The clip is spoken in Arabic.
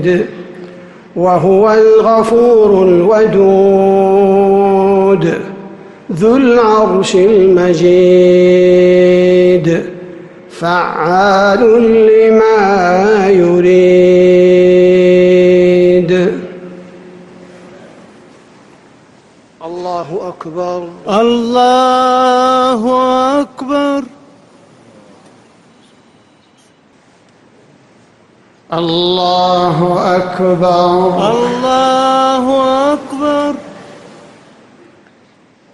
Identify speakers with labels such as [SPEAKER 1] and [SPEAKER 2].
[SPEAKER 1] وهو الغفور الودود ذو العرش المجيد فعال لما يريد. الله أكبر
[SPEAKER 2] الله أكبر
[SPEAKER 1] الله أكبر
[SPEAKER 2] الله أكبر.